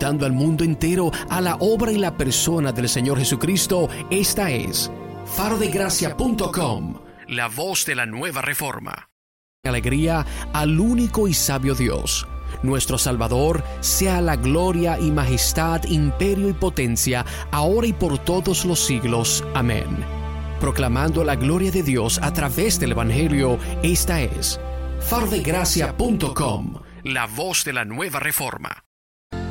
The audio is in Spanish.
presentando al mundo entero a la obra y la persona del Señor Jesucristo. Esta es farodegracia.com, la voz de la nueva reforma. Alegría al único y sabio Dios, nuestro Salvador, sea la gloria y majestad, imperio y potencia, ahora y por todos los siglos. Amén. Proclamando la gloria de Dios a través del Evangelio, esta es farodegracia.com, la voz de la nueva reforma.